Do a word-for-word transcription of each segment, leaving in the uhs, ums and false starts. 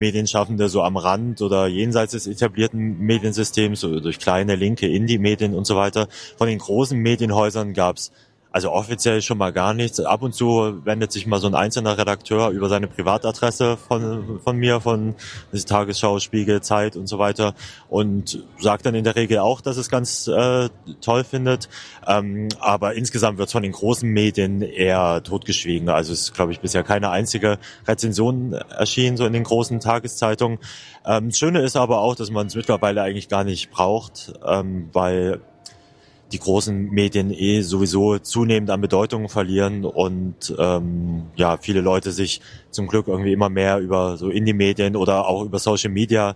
Medienschaffende so am Rand oder jenseits des etablierten Mediensystems oder durch kleine linke Indie-Medien und so weiter. Von den großen Medienhäusern gab's also offiziell schon mal gar nichts. Ab und zu wendet sich mal so ein einzelner Redakteur über seine Privatadresse von von mir, von Tagesschau, Spiegel, Zeit und so weiter und sagt dann in der Regel auch, dass es ganz äh, toll findet. Ähm, aber insgesamt wird es von den großen Medien eher totgeschwiegen. Also es ist, glaube ich, bisher keine einzige Rezension erschienen, so in den großen Tageszeitungen. Ähm, das Schöne ist aber auch, dass man es mittlerweile eigentlich gar nicht braucht, ähm, weil die großen Medien eh sowieso zunehmend an Bedeutung verlieren und ähm, ja viele Leute sich zum Glück irgendwie immer mehr über so Indie-Medien oder auch über Social Media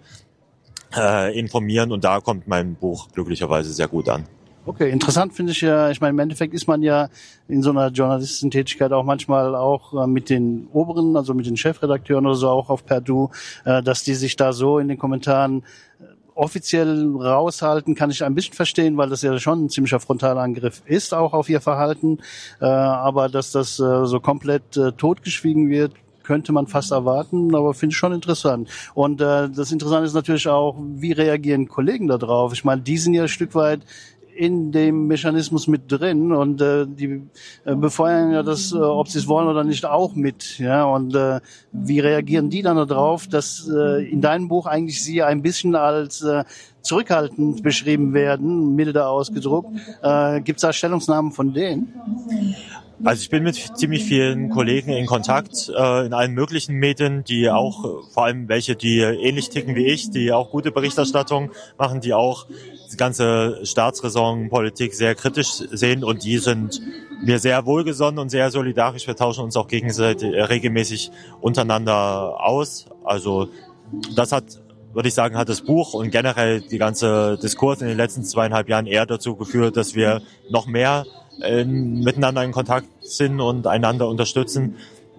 äh, informieren und da kommt mein Buch glücklicherweise sehr gut an. Okay, interessant finde ich ja, ich meine, im Endeffekt ist man ja in so einer Journalistentätigkeit auch manchmal auch äh, mit den Oberen, also mit den Chefredakteuren oder so auch auf per Du, äh, dass die sich da so in den Kommentaren offiziell raushalten, kann ich ein bisschen verstehen, weil das ja schon ein ziemlicher Frontalangriff ist, auch auf ihr Verhalten. Äh, aber dass das äh, so komplett äh, totgeschwiegen wird, könnte man fast erwarten, aber finde ich schon interessant. Und äh, das Interessante ist natürlich auch, wie reagieren Kollegen da drauf? Ich meine, die sind ja ein Stück weit in dem Mechanismus mit drin und äh, die äh, befeuern ja das, äh, ob sie es wollen oder nicht, auch mit. Ja, und äh, wie reagieren die dann darauf, dass äh, in deinem Buch eigentlich sie ein bisschen als äh, zurückhaltend beschrieben werden, milder ausgedruckt? Äh, Gibt es da Stellungnahmen von denen? Also ich bin mit ziemlich vielen Kollegen in Kontakt, äh, in allen möglichen Medien, die auch, äh, vor allem welche, die ähnlich ticken wie ich, die auch gute Berichterstattung machen, die auch die ganze Staatsräson, Politik sehr kritisch sehen und die sind mir sehr wohlgesonnen und sehr solidarisch. Wir tauschen uns auch gegenseitig äh, regelmäßig untereinander aus. Also das hat, würde ich sagen, hat das Buch und generell die ganze Diskurs in den letzten zweieinhalb Jahren eher dazu geführt, dass wir noch mehr in, miteinander in Kontakt sind und einander unterstützen.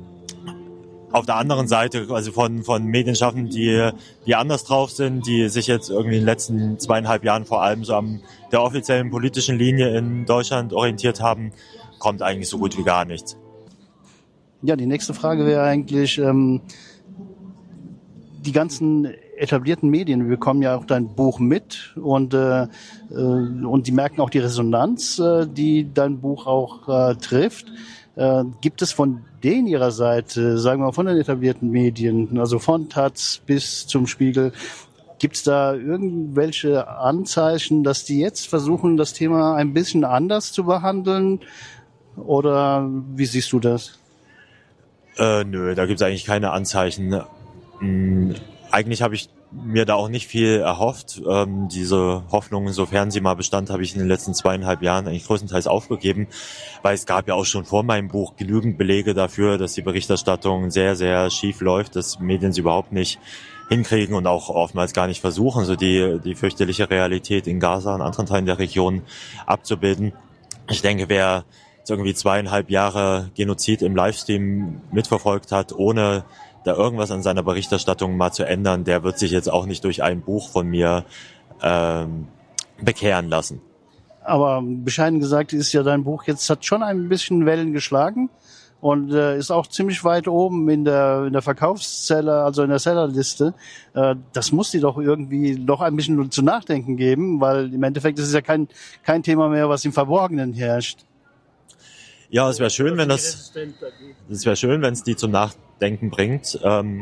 Auf der anderen Seite, also von, von Medienschaffenden, die, die anders drauf sind, die sich jetzt irgendwie in den letzten zweieinhalb Jahren vor allem so an der offiziellen politischen Linie in Deutschland orientiert haben, kommt eigentlich so gut wie gar nichts. Ja, die nächste Frage wäre eigentlich, ähm, die ganzen etablierten Medien bekommen ja auch dein Buch mit und äh, äh, und die merken auch die Resonanz, äh, die dein Buch auch äh, trifft. Äh, gibt es von denen ihrer Seite, sagen wir mal von den etablierten Medien, also von Taz bis zum Spiegel, gibt es da irgendwelche Anzeichen, dass die jetzt versuchen, das Thema ein bisschen anders zu behandeln? Oder wie siehst du das? Äh, nö, da gibt es eigentlich keine Anzeichen. Hm, eigentlich habe ich mir da auch nicht viel erhofft. Ähm, diese Hoffnung, sofern sie mal bestand, habe ich in den letzten zweieinhalb Jahren eigentlich größtenteils aufgegeben, weil es gab ja auch schon vor meinem Buch genügend Belege dafür, dass die Berichterstattung sehr, sehr schief läuft, dass Medien sie überhaupt nicht hinkriegen und auch oftmals gar nicht versuchen, so die, die fürchterliche Realität in Gaza und anderen Teilen der Region abzubilden. Ich denke, wer jetzt irgendwie zweieinhalb Jahre Genozid im Livestream mitverfolgt hat, ohne da irgendwas an seiner Berichterstattung mal zu ändern, der wird sich jetzt auch nicht durch ein Buch von mir ähm, bekehren lassen. Aber bescheiden gesagt ist ja dein Buch jetzt, hat schon ein bisschen Wellen geschlagen und äh, ist auch ziemlich weit oben in der in der Verkaufszelle, also in der Sellerliste. Äh, das muss dir doch irgendwie noch ein bisschen zu nachdenken geben, weil im Endeffekt ist es ja kein kein Thema mehr, was im Verborgenen herrscht. Ja, es wäre schön, wenn das, es wäre schön, wenn es die zum Nachdenken bringt. Ähm,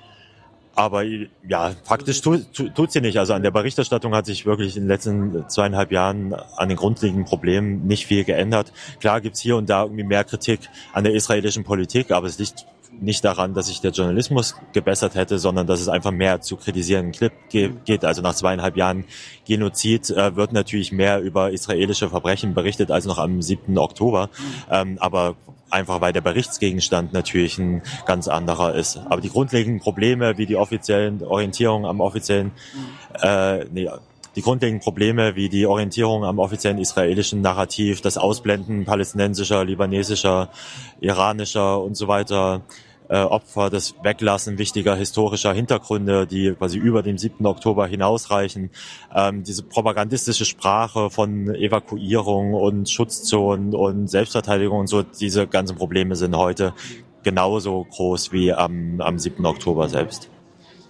aber ja, faktisch tut tu, tut sie nicht. Also an der Berichterstattung hat sich wirklich in den letzten zweieinhalb Jahren an den grundlegenden Problemen nicht viel geändert. Klar gibt's hier und da irgendwie mehr Kritik an der israelischen Politik, aber es liegt nicht daran, dass sich der Journalismus gebessert hätte, sondern dass es einfach mehr zu kritisieren geht. Also nach zweieinhalb Jahren Genozid äh, wird natürlich mehr über israelische Verbrechen berichtet als noch am siebten Oktober. Ähm, aber einfach weil der Berichtsgegenstand natürlich ein ganz anderer ist. Aber die grundlegenden Probleme, wie die offiziellen Orientierung am offiziellen, äh, nee, die grundlegenden Probleme wie die Orientierung am offiziellen israelischen Narrativ, das Ausblenden palästinensischer, libanesischer, iranischer und so weiter äh, Opfer, das Weglassen wichtiger historischer Hintergründe, die quasi über dem siebten Oktober hinausreichen, ähm, diese propagandistische Sprache von Evakuierung und Schutzzonen und Selbstverteidigung und so, diese ganzen Probleme sind heute genauso groß wie am, am siebten Oktober selbst.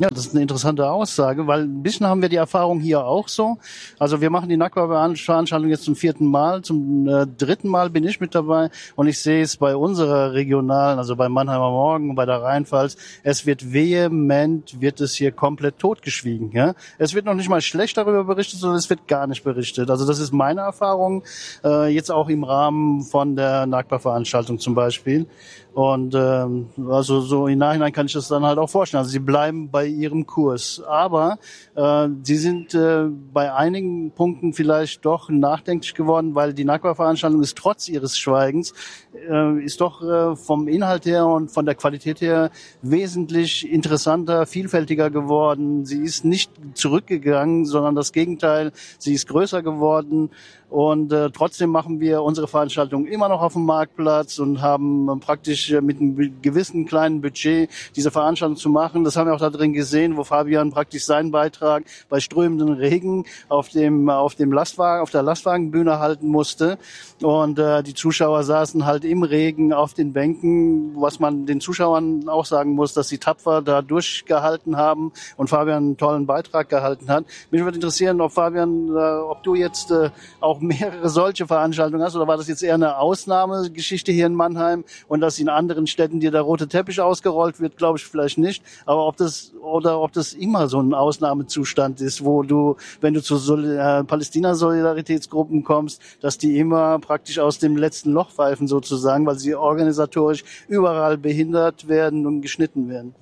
Ja, das ist eine interessante Aussage, weil ein bisschen haben wir die Erfahrung hier auch so. Also wir machen die Nakba-Veranstaltung jetzt zum vierten Mal, zum äh, dritten Mal bin ich mit dabei und ich sehe es bei unserer regionalen, also bei Mannheimer Morgen, bei der Rheinpfalz, es wird vehement, wird es hier komplett totgeschwiegen. Ja? Es wird noch nicht mal schlecht darüber berichtet, sondern es wird gar nicht berichtet. Also das ist meine Erfahrung, äh, jetzt auch im Rahmen von der Nakba-Veranstaltung zum Beispiel. Und ähm, also so im Nachhinein kann ich das dann halt auch vorstellen. Also sie bleiben bei ihrem Kurs, aber äh, sie sind äh, bei einigen Punkten vielleicht doch nachdenklich geworden, weil die Nakba-Veranstaltung ist trotz ihres Schweigens äh, ist doch äh, vom Inhalt her und von der Qualität her wesentlich interessanter, vielfältiger geworden. Sie ist nicht zurückgegangen, sondern das Gegenteil. Sie ist größer geworden. Und äh, trotzdem machen wir unsere Veranstaltung immer noch auf dem Marktplatz und haben äh, praktisch äh, mit einem gewissen kleinen Budget diese Veranstaltung zu machen. Das haben wir auch da drin gesehen, wo Fabian praktisch seinen Beitrag bei strömendem Regen auf dem auf dem Lastwagen, auf der Lastwagenbühne halten musste. Und äh, die Zuschauer saßen halt im Regen auf den Bänken, was man den Zuschauern auch sagen muss, dass sie tapfer da durchgehalten haben und Fabian einen tollen Beitrag gehalten hat. Mich würde interessieren, ob Fabian, äh, ob du jetzt äh, auch mehrere solche Veranstaltungen hast, oder war das jetzt eher eine Ausnahmegeschichte hier in Mannheim und dass in anderen Städten dir der rote Teppich ausgerollt wird, glaube ich vielleicht nicht, aber ob das oder ob das immer so ein Ausnahmezustand ist, wo du, wenn du zu Sol- äh, Palästina-Solidaritätsgruppen kommst, dass die immer praktisch aus dem letzten Loch pfeifen sozusagen, weil sie organisatorisch überall behindert werden und geschnitten werden.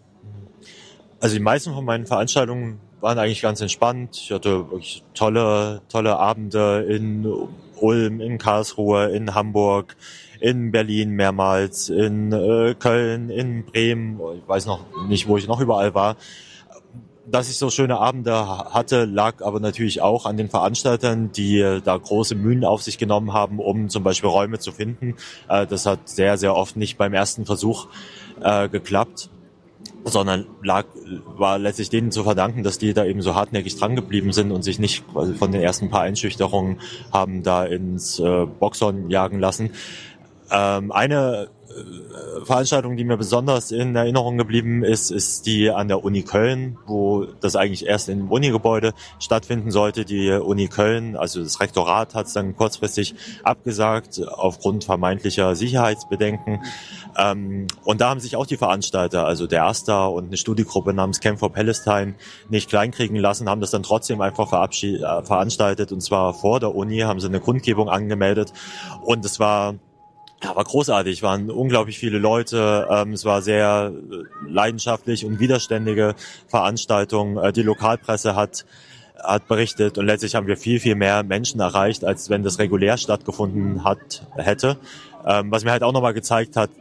Also die meisten von meinen Veranstaltungen waren eigentlich ganz entspannt. Ich hatte wirklich tolle, tolle Abende in Ulm, in Karlsruhe, in Hamburg, in Berlin mehrmals, in äh, Köln, in Bremen. Ich weiß noch nicht, wo ich noch überall war. Dass ich so schöne Abende hatte, lag aber natürlich auch an den Veranstaltern, die da große Mühen auf sich genommen haben, um zum Beispiel Räume zu finden. Äh, das hat sehr, sehr oft nicht beim ersten Versuch äh, geklappt, sondern lag, war letztlich denen zu verdanken, dass die da eben so hartnäckig dran geblieben sind und sich nicht quasi von den ersten paar Einschüchterungen haben da ins äh, Boxhorn jagen lassen. Ähm, eine äh, Veranstaltung, die mir besonders in Erinnerung geblieben ist, ist die an der Uni Köln, wo das eigentlich erst im Unigebäude stattfinden sollte. Die Uni Köln, also das Rektorat, hat es dann kurzfristig abgesagt aufgrund vermeintlicher Sicherheitsbedenken. Ähm, und da haben sich auch die Veranstalter, also der AStA und eine Studiegruppe namens Camp for Palestine, nicht kleinkriegen lassen, haben das dann trotzdem einfach verabschied- äh, veranstaltet, und zwar vor der Uni, haben sie eine Kundgebung angemeldet, und es war Ja, war großartig. Es waren unglaublich viele Leute. Ähm, es war sehr leidenschaftlich und widerständige Veranstaltung. Äh, die Lokalpresse hat hat berichtet, und letztlich haben wir viel, viel mehr Menschen erreicht, als wenn das regulär stattgefunden hat hätte. Ähm, was mir halt auch nochmal gezeigt hat,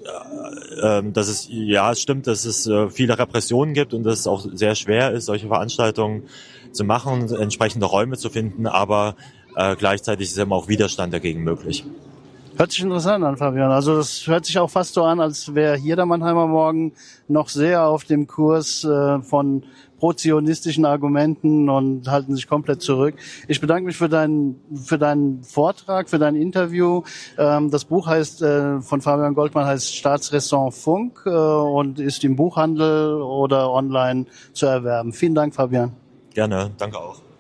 äh, dass es, ja, es stimmt, dass es äh, viele Repressionen gibt und dass es auch sehr schwer ist, solche Veranstaltungen zu machen, entsprechende Räume zu finden, aber äh, gleichzeitig ist immer auch Widerstand dagegen möglich. Hört sich interessant an, Fabian. Also das hört sich auch fast so an, als wäre hier der Mannheimer Morgen noch sehr auf dem Kurs äh, von pro-zionistischen Argumenten und halten sich komplett zurück. Ich bedanke mich für deinen für deinen Vortrag, für dein Interview. Ähm, das Buch heißt äh, von Fabian Goldmann heißt Staatsräson Funk äh, und ist im Buchhandel oder online zu erwerben. Vielen Dank, Fabian. Gerne, danke auch.